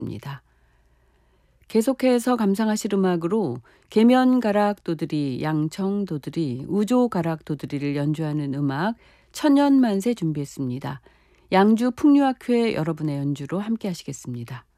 들었습니다. 계속해서 감상하실 음악으로 계면가락도들이, 양청도들이, 우조가락도들이를 연주하는 음악 천년만세 준비했습니다. 양주 풍류학회 여러분의 연주로 함께 하시겠습니다.